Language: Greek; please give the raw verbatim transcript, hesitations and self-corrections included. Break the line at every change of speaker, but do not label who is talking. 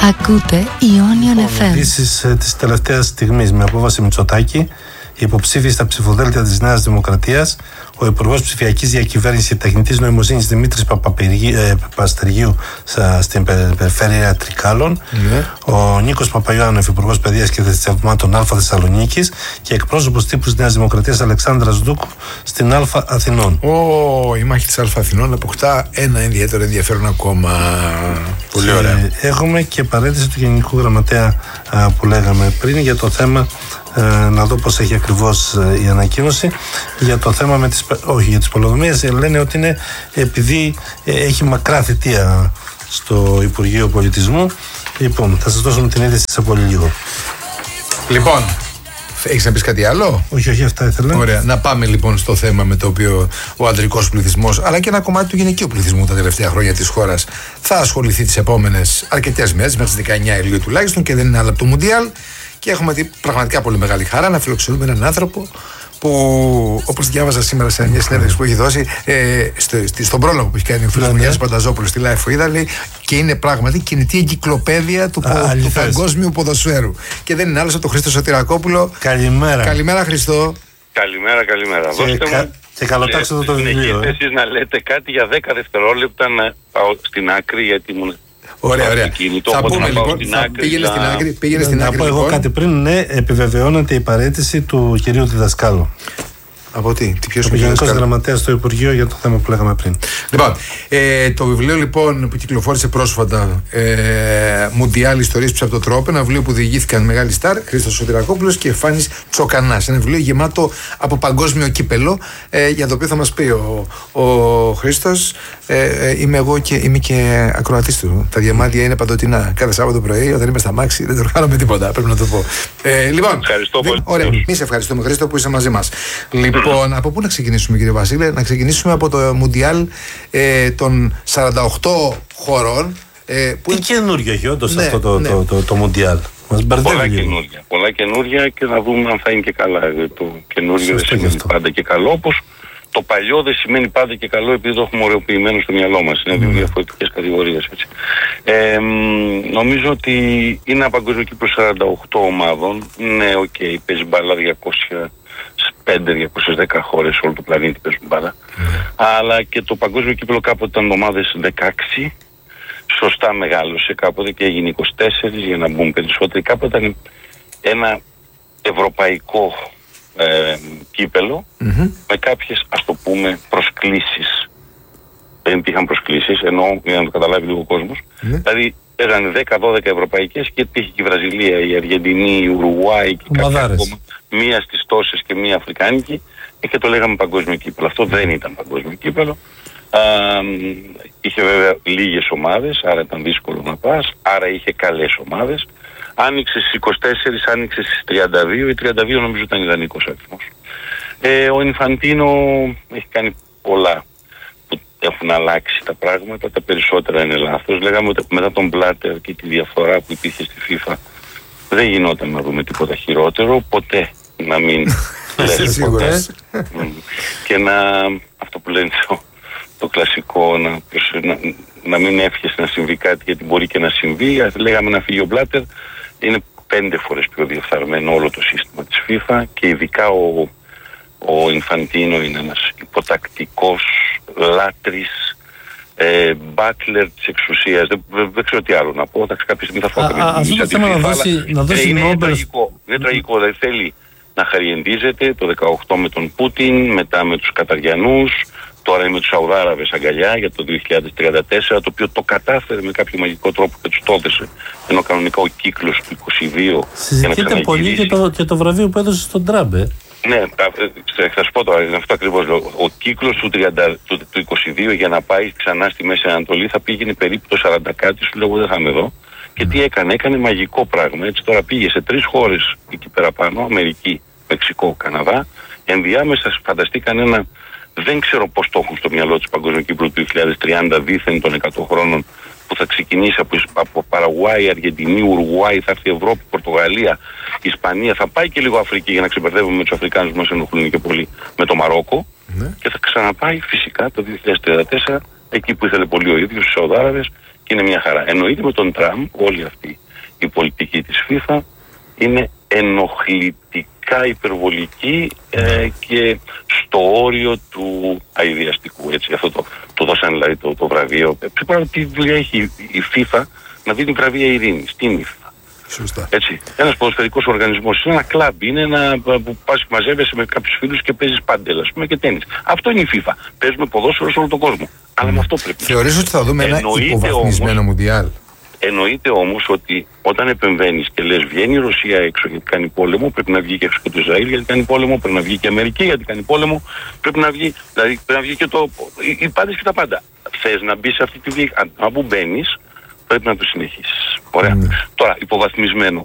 Ακούτε Ionion εφ εμ.
Ειδήσεις ε, της τελευταίας στιγμής με απόβαση Μητσοτάκη, υποψήφιοι στα ψηφοδέλτια της Νέας Δημοκρατίας, ο Υπουργός Ψηφιακής Διακυβέρνησης και Τεχνητής Νοημοσύνης Δημήτρης Παπαστεργίου στην περιφέρεια Τρικάλων, ναι. Ο Νίκος Παπαϊωάννου, Υπουργός Παιδείας και Θρησκευμάτων Α Θεσσαλονίκης και εκπρόσωπος τύπου της Νέας Δημοκρατίας Αλεξάνδρας Δούκου στην Α Αθηνών.
Oh, η μάχη της Α Αθηνών αποκτά ένα ιδιαίτερο ενδιαφέρον ακόμα. Πολύ ωραία.
Έχουμε και παρέτηση του Γενικού Γραμματέα α, που λέγαμε πριν για το θέμα. Ε, να δω πώς έχει ακριβώς ε, η ανακοίνωση για το θέμα με τις, όχι για τις πολεοδομίες, ε, λένε ότι είναι επειδή ε, έχει μακρά θητεία στο Υπουργείο Πολιτισμού. Λοιπόν, θα σας δώσουμε την είδηση σε πολύ λίγο.
Λοιπόν, έχεις να πεις κάτι άλλο?
Όχι, όχι, αυτά ήθελα.
Ωραία, να πάμε λοιπόν στο θέμα με το οποίο ο ανδρικός πληθυσμός, αλλά και ένα κομμάτι του γυναικείου πληθυσμού τα τελευταία χρόνια της χώρας θα ασχοληθεί τις επόμενες αρκετές μέρες, μέχρι τις δεκαεννιά Ιουλίου τουλάχιστον, και δεν είναι άλλο από το Μουντιάλ. Και έχουμε δει πραγματικά πολύ μεγάλη χαρά να φιλοξενούμε έναν άνθρωπο που, όπως διάβαζα σήμερα σε μια συνέντευξη που έχει δώσει, ε, στο, στον πρόλογο που έχει κάνει ο φίλος μου Γιάννης Πανταζόπουλος στη Λάιφο, λέει, και είναι πράγματι κινητή εγκυκλοπαίδεια του, Α, του παγκόσμιου ποδοσφαίρου. Και δεν είναι άλλος από τον Χρήστο Σωτηρακόπουλο.
Καλημέρα.
Καλημέρα, Χριστό.
Καλημέρα, καλημέρα.
Και,
Δώστε
κα,
μου,
και καλοτάξτε το, το βιβλίο.
Ε. Εσείς να λέτε κάτι για δέκα δευτερόλεπτα να πάω στην άκρη, γιατί μου.
Ωραία, ωραία.
Κινητό,
θα πούμε λοιπόν,
στην
θα
άκρη,
πήγαινε
θα...
στην άκρη. Πήγαινε στην
να
άκρη,
πω εγώ
λοιπόν.
κάτι πριν, ναι, επιβεβαιώνεται η παραίτηση του κυρίου Διδασκάλου.
Από τι, τι ποιος
ο Γενικός Γραμματέας στο Υπουργείο για το θέμα που λέγαμε πριν.
Λοιπόν, ε, το βιβλίο λοιπόν που κυκλοφόρησε πρόσφατα, ε, Μουντιάλ Ιστορίες Ψευτοτρόπου, ένα βιβλίο που διηγήθηκαν μεγάλοι στάρ, Χρήστος Σωτηρακόπουλος και Φάνης Τσοκανάς. Ένα βιβλίο γεμάτο από παγκόσμιο κύπελο, ε, για το οποίο θα μας πει ο, ο Χρήστος. Ε, ε, είμαι εγώ και είμαι και ακροατής του. Τα διαμάντια είναι παντοτινά. Κάθε Σάββατο πρωί, όταν είμαι στα μάξι, δεν το κάνουμε τίποτα. Πρέπει να το πω. Ε, λοιπόν,
ευχαριστώ πολύ.
Ωραία, εμείς ευχαριστούμε, Χρήστο, που είσαι μαζί μας. Λοιπόν, από πού να ξεκινήσουμε, κύριε Βασίλε? Να ξεκινήσουμε από το Μουντιάλ ε, των σαράντα οκτώ χωρών. Ε, που...
Τι καινούργιο έχει όντως
ναι,
αυτό το,
ναι.
το, το, το Μουντιάλ? Μας μπερδεύει
πολλά
λίγο.
καινούργια, πολλά καινούργια και να δούμε αν θα είναι και καλά. Το καινούργιο δεν σημαίνει πάντα και καλό, όπως το παλιό δεν σημαίνει πάντα και καλό, επειδή το έχουμε ωρεοποιημένο στο μυαλό μας. Είναι δύο mm. διαφορετικές κατηγορίες. Έτσι. Ε, νομίζω ότι είναι ένα παγκόσμιο κύπελλο σαράντα οκτώ ομάδων. Ναι, οκ, okay, παίζει μπάλα διακόσια πέντε διακόσιες δέκα χώρες, όλο το πλανήτη παίζουν μπάλα. Mm. Αλλά και το παγκόσμιο κύπελλο κάποτε ήταν ομάδες δεκαέξι. Σωστά μεγάλωσε κάποτε και έγινε είκοσι τέσσερα για να μπουν περισσότεροι. Κάποτε ήταν ένα ευρωπαϊκό ε, κύπελλο mm-hmm. με κάποιες, ας το πούμε, προσκλήσεις. Δεν υπήρχαν προσκλήσεις, εννοώ για να το καταλάβει λίγο ο κόσμος. Mm-hmm. Δηλαδή παίζανε δέκα δώδεκα ευρωπαϊκές και υπήρχε και η Βραζιλία, η Αργεντινή, η Ουρουάη και κάποια ακόμα. Μία στις τόσες και μία αφρικάνικη, και το λέγαμε παγκόσμιο κύπελλο. Αυτό δεν ήταν παγκόσμιο κύπελλο. Α, είχε βέβαια λίγες ομάδες, άρα ήταν δύσκολο να πας, άρα είχε καλές ομάδες. Άνοιξε στις είκοσι τέσσερα, άνοιξε στις τριάντα δύο, η τριάντα δύο νομίζω ήταν ιδανικός αριθμός. Ε, ο Ινφαντίνο έχει κάνει πολλά που έχουν αλλάξει τα πράγματα, τα περισσότερα είναι λάθος. Λέγαμε ότι μετά τον Μπλάτερ και τη διαφορά που υπήρχε στη FIFA δεν γινόταν να δούμε τίποτα χειρότερο, ποτέ να μην λες ποτέ. Και να, αυτό που λένε το, το κλασικό, να, να, να μην εύχεσαι να συμβεί κάτι, γιατί μπορεί και να συμβεί. Λέγαμε να φύγει ο Μπλάτερ, είναι πέντε φορές πιο διεφθαρμένο όλο το σύστημα της FIFA και ειδικά ο, ο Ινφαντίνο είναι ένας υποτακτικός λάτρης, ε, μπάτλερ της εξουσίας. Δεν, δεν, δεν ξέρω τι άλλο να πω, θα κάποια στιγμή θα φάω
αυτό το θέμα να δώσει, να δώσει
είναι,
είναι
τραγικό, είναι τραγικό, δηλαδή θέλει να χαριεντίζεται το δεκαοκτώ με τον Πούτιν, μετά με τους Καταριανούς, τώρα με τους Σαουδάραβες αγκαλιά για το δύο χιλιάδες τριάντα τέσσερα, το οποίο το κατάφερε με κάποιο μαγικό τρόπο και τους το έδεσε, ενώ κανονικά ο κύκλος του είκοσι δύο.
Συζητείται πολύ και το, και το βραβείο που έδωσε στον Τραμπ. Ε.
Ναι, θα σου πω τώρα, είναι αυτό ακριβώς λέω. Ο κύκλος του, τριάντα, του, του είκοσι δύο για να πάει ξανά στη Μέση Ανατολή θα πήγαινε περίπου το σαράντα κάτι, σου λέω δεν θα είμαι εδώ. Και τι έκανε, έκανε μαγικό πράγμα. Έτσι τώρα πήγε σε τρεις χώρες εκεί πέρα πάνω, Αμερική, Μεξικό, Καναδά. Ενδιάμεσα φανταστήκαν ένα, δεν ξέρω πώς το έχουν στο μυαλό του παγκόσμιου κύπελλου του δύο χιλιάδες τριάντα δίθεν των εκατό χρόνων, που θα ξεκινήσει από, από Παραγουάη, Αργεντινή, Ουρουάη, θα έρθει Ευρώπη, Πορτογαλία, Ισπανία, θα πάει και λίγο Αφρική για να ξεμπερδεύουμε με τους Αφρικάνους που μας ενοχλούν και πολύ, με το Μαρόκο, ναι. Και θα ξαναπάει φυσικά το δύο χιλιάδες τριάντα τέσσερα εκεί που ήθελε πολύ ο ίδιος, στους Σαουδάραβες, και είναι μια χαρά. Εννοείται με τον Τραμπ όλη αυτή η πολιτική της FIFA είναι ενοχλητικά υπερβολική ε, και στο όριο του αηδιαστικού. Έτσι, αυτό το, το δώσαν δηλαδή το, το βραβείο. Πρέπει τι δουλειά έχει η FIFA να δίνει βραβεία ειρήνης. Τι είναι η FIFA?
Σωστά.
Έτσι. Ένας ποδοσφαιρικός οργανισμός είναι ένα κλαμπ, είναι ένα που πας μαζεύεσαι με κάποιους φίλους και παίζεις πάντελ, ας πούμε, και τένις. Αυτό είναι η FIFA. Παίζουμε ποδόσφαιρο σε όλο τον κόσμο. Αλλά mm. με αυτό πρέπει.
Θεωρείς ότι θα δούμε
εννοείται
ένα υποβαθμισμένο Μουντιάλ?
Εννοείται όμως ότι όταν επεμβαίνεις και λες βγαίνει η Ρωσία έξω γιατί κάνει πόλεμο, πρέπει να βγει και έξω και το Ισραήλ γιατί κάνει πόλεμο, πρέπει να βγει και η Αμερική γιατί κάνει πόλεμο, πρέπει να βγει, δηλαδή πρέπει να βγει και το, οι, οι πάντες και τα πάντα. Θες να μπεις σε αυτή τη βία, αν που μπαίνεις, πρέπει να το συνεχίσεις. Ωραία. Mm. Τώρα, υποβαθμισμένο.